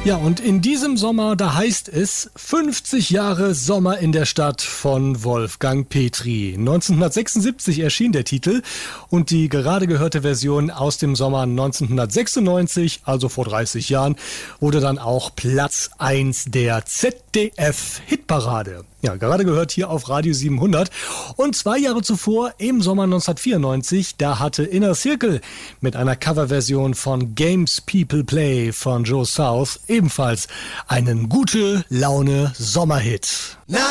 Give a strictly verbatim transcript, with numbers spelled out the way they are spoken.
Ja, und in diesem Sommer, da heißt es fünfzig Jahre Sommer in der Stadt von Wolfgang Petri. neunzehnhundertsechsundsiebzig erschien der Titel und die gerade gehörte Version aus dem Sommer neunzehnhundertsechsundneunzig, also vor dreißig Jahren, wurde dann auch Platz eins der Z D F-Hitparade. Ja, gerade gehört hier auf Radio siebenhundert. Und zwei Jahre zuvor, im Sommer neunzehnhundertvierundneunzig, da hatte Inner Circle mit einer Coverversion von Games People Play von Joe South ebenfalls einen gute Laune Sommerhit.